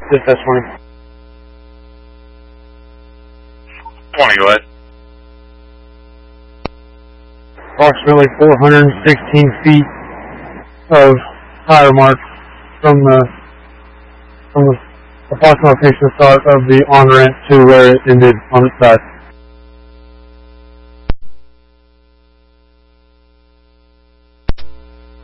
Dispatch 20. 20, go ahead. Approximately 416 feet of tire marks from the approximate location start of the on-ramp to where it ended on its side.